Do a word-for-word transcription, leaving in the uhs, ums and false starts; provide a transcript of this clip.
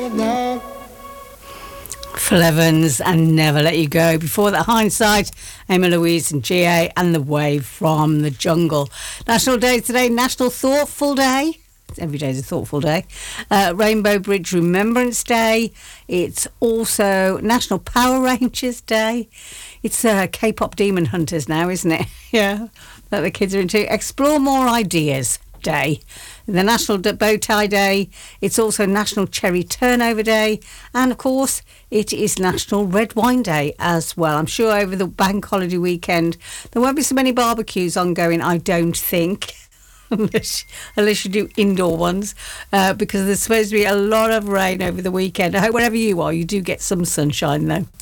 Phil Evans and Never Let You Go. Before that, Hindsight, Emma Louise and G A and The Wave from the Jungle. National Day today, National Thoughtful Day. Every day is a thoughtful day. Uh, Rainbow Bridge Remembrance Day. It's also National Power Rangers Day. It's uh, K-pop Demon Hunters now, isn't it? Yeah, that the kids are into. Explore More Ideas Day. The National Bow Tie Day. It's also National Cherry Turnover Day. And, of course, it is National Red Wine Day as well. I'm sure over the bank holiday weekend there won't be so many barbecues ongoing, I don't think. Unless, unless you do indoor ones, uh, because there's supposed to be a lot of rain over the weekend. I hope wherever you are, you do get some sunshine, though.